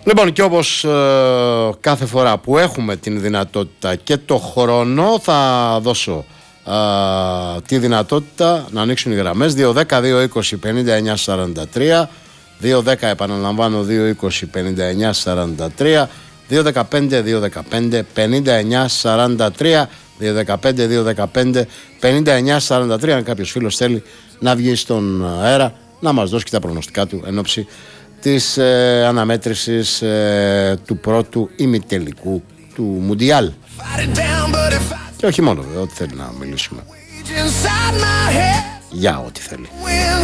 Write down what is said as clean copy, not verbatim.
Λοιπόν, και όπως κάθε φορά που έχουμε την δυνατότητα και το χρόνο, θα δώσω τη δυνατότητα να ανοίξουν οι γραμμές 210-220-59-43, 210 επαναλαμβάνω 220-59-43, 215-215-59-43, 215-215-59-43. Αν κάποιος φίλος θέλει να βγει στον αέρα, να μας δώσει και τα προγνωστικά του εν ώψη της αναμέτρησης του πρώτου ημιτελικού του Μουντιάλ. Και όχι μόνο, ό,τι θέλει να μιλήσουμε. Για ό,τι θέλει.